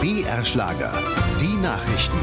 BR Schlager. Die Nachrichten.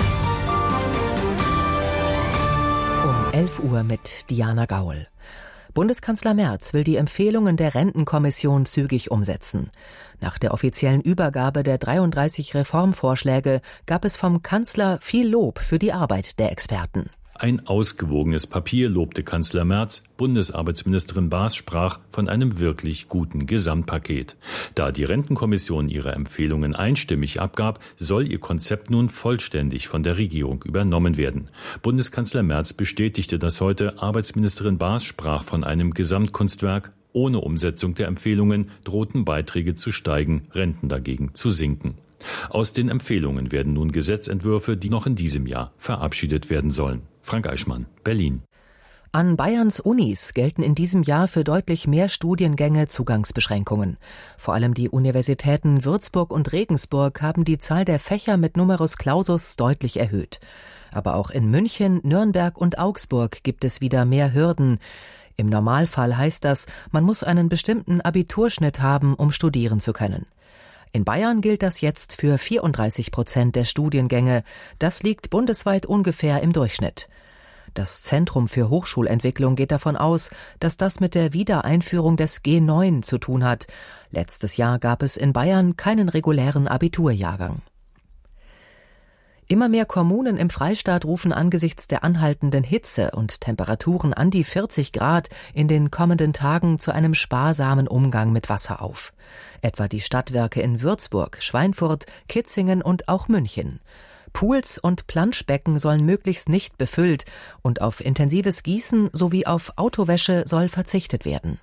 Um 11 Uhr mit Diana Gaul. Bundeskanzler Merz will die Empfehlungen der Rentenkommission zügig umsetzen. Nach der offiziellen Übergabe der 33 Reformvorschläge gab es vom Kanzler viel Lob für die Arbeit der Experten. Ein ausgewogenes Papier, lobte Kanzler Merz. Bundesarbeitsministerin Baas sprach von einem wirklich guten Gesamtpaket. Da die Rentenkommission ihre Empfehlungen einstimmig abgab, soll ihr Konzept nun vollständig von der Regierung übernommen werden. Bundeskanzler Merz bestätigte das heute. Arbeitsministerin Baas sprach von einem Gesamtkunstwerk. Ohne Umsetzung der Empfehlungen drohten Beiträge zu steigen, Renten dagegen zu sinken. Aus den Empfehlungen werden nun Gesetzentwürfe, die noch in diesem Jahr verabschiedet werden sollen. Frank Eichmann, Berlin. An Bayerns Unis gelten in diesem Jahr für deutlich mehr Studiengänge Zugangsbeschränkungen. Vor allem die Universitäten Würzburg und Regensburg haben die Zahl der Fächer mit Numerus Clausus deutlich erhöht. Aber auch in München, Nürnberg und Augsburg gibt es wieder mehr Hürden. Im Normalfall heißt das, man muss einen bestimmten Abiturschnitt haben, um studieren zu können. In Bayern gilt das jetzt für 34% der Studiengänge. Das liegt bundesweit ungefähr im Durchschnitt. Das Zentrum für Hochschulentwicklung geht davon aus, dass das mit der Wiedereinführung des G9 zu tun hat. Letztes Jahr gab es in Bayern keinen regulären Abiturjahrgang. Immer mehr Kommunen im Freistaat rufen angesichts der anhaltenden Hitze und Temperaturen an die 40 Grad in den kommenden Tagen zu einem sparsamen Umgang mit Wasser auf. Etwa die Stadtwerke in Würzburg, Schweinfurt, Kitzingen und auch München. Pools und Planschbecken sollen möglichst nicht befüllt und auf intensives Gießen sowie auf Autowäsche soll verzichtet werden.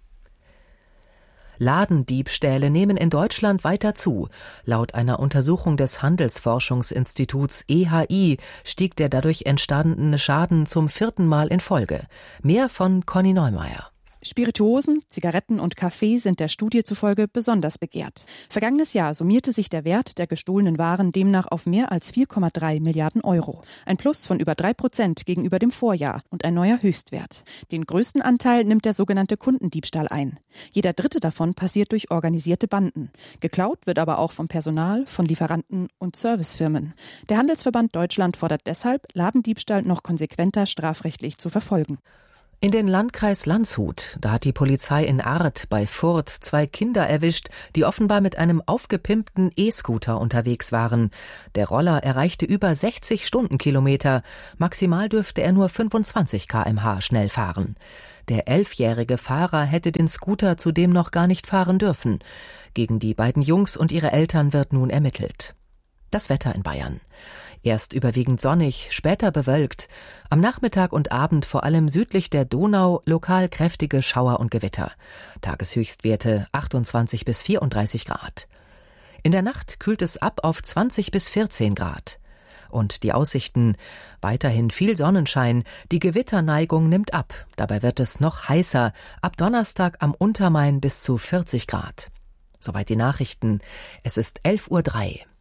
Ladendiebstähle nehmen in Deutschland weiter zu. Laut einer Untersuchung des Handelsforschungsinstituts EHI stieg der dadurch entstandene Schaden zum 4. Mal in Folge. Mehr von Conny Neumeier. Spirituosen, Zigaretten und Kaffee sind der Studie zufolge besonders begehrt. Vergangenes Jahr summierte sich der Wert der gestohlenen Waren demnach auf mehr als 4,3 Milliarden Euro. Ein Plus von über 3% gegenüber dem Vorjahr und ein neuer Höchstwert. Den größten Anteil nimmt der sogenannte Kundendiebstahl ein. Jeder dritte davon passiert durch organisierte Banden. Geklaut wird aber auch vom Personal, von Lieferanten und Servicefirmen. Der Handelsverband Deutschland fordert deshalb, Ladendiebstahl noch konsequenter strafrechtlich zu verfolgen. In den Landkreis Landshut, da hat die Polizei in Arth bei Furth 2 Kinder erwischt, die offenbar mit einem aufgepimpten E-Scooter unterwegs waren. Der Roller erreichte über 60 Stundenkilometer, maximal dürfte er nur 25 km/h schnell fahren. Der 11-jährige Fahrer hätte den Scooter zudem noch gar nicht fahren dürfen. Gegen die beiden Jungs und ihre Eltern wird nun ermittelt. Das Wetter in Bayern. Erst überwiegend sonnig, später bewölkt. Am Nachmittag und Abend vor allem südlich der Donau lokal kräftige Schauer und Gewitter. Tageshöchstwerte 28 bis 34 Grad. In der Nacht kühlt es ab auf 20 bis 14 Grad. Und die Aussichten: weiterhin viel Sonnenschein, die Gewitterneigung nimmt ab. Dabei wird es noch heißer, ab Donnerstag am Untermain bis zu 40 Grad. Soweit die Nachrichten. Es ist 11:03 Uhr.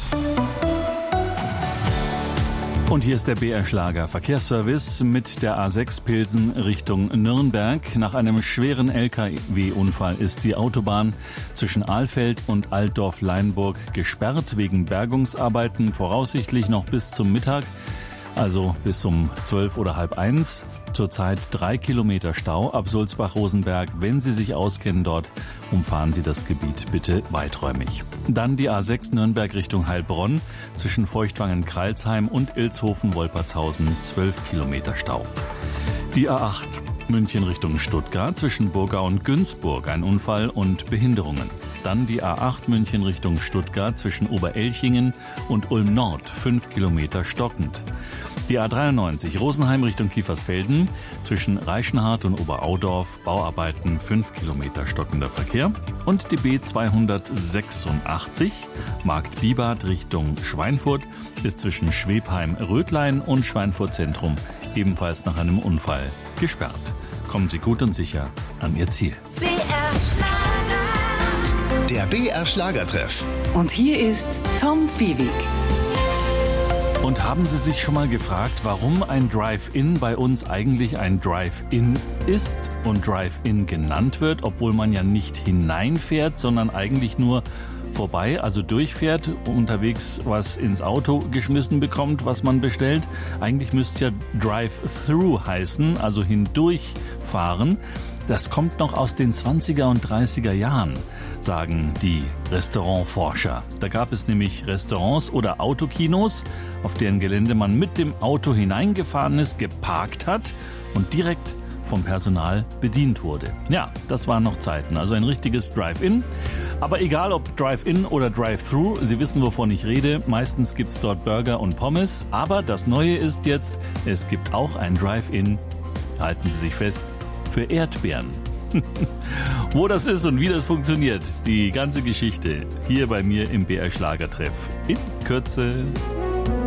Und hier ist der BR Schlager Verkehrsservice mit der A6 Pilsen Richtung Nürnberg. Nach einem schweren LKW-Unfall ist die Autobahn zwischen Alfeld und Altdorf-Leinburg gesperrt wegen Bergungsarbeiten, voraussichtlich noch bis zum Mittag, also bis um 12 oder halb 1. Zurzeit 3 Kilometer Stau ab Sulzbach-Rosenberg. Wenn Sie sich auskennen dort, umfahren Sie das Gebiet bitte weiträumig. Dann die A6 Nürnberg Richtung Heilbronn zwischen Feuchtwangen-Kreilsheim und Ilshofen-Wolpertshausen 12 Kilometer Stau. Die A8 München Richtung Stuttgart zwischen Burgau und Günzburg ein Unfall und Behinderungen. Dann die A8 München Richtung Stuttgart zwischen Oberelchingen und Ulm Nord 5 Kilometer stockend. Die A93 Rosenheim Richtung Kiefersfelden zwischen Reichenhart und Oberaudorf Bauarbeiten 5 Kilometer stockender Verkehr. Und die B286 Markt-Bibart Richtung Schweinfurt ist zwischen Schwebheim-Rötlein und Schweinfurt Zentrum ebenfalls nach einem Unfall gesperrt. Kommen Sie gut und sicher an Ihr Ziel. BR Schlager. Der BR Schlagertreff. Und hier ist Tom Fiewig. Und haben Sie sich schon mal gefragt, warum ein Drive-In bei uns eigentlich ein Drive-In ist und Drive-In genannt wird, obwohl man ja nicht hineinfährt, sondern eigentlich nur vorbei, also durchfährt, unterwegs was ins Auto geschmissen bekommt, was man bestellt. Eigentlich müsste ja Drive-Through heißen, also hindurchfahren. Das kommt noch aus den 20er und 30er Jahren, sagen die Restaurantforscher. Da gab es nämlich Restaurants oder Autokinos, auf deren Gelände man mit dem Auto hineingefahren ist, geparkt hat und direkt vom Personal bedient wurde. Ja, das waren noch Zeiten, also ein richtiges Drive-In. Aber egal ob Drive-In oder Drive-Through, Sie wissen, wovon ich rede. Meistens gibt's dort Burger und Pommes. Aber das Neue ist jetzt, es gibt auch ein Drive-In, halten Sie sich fest, für Erdbeeren. Wo das ist und wie das funktioniert, die ganze Geschichte hier bei mir im BR Schlagertreff in Kürze.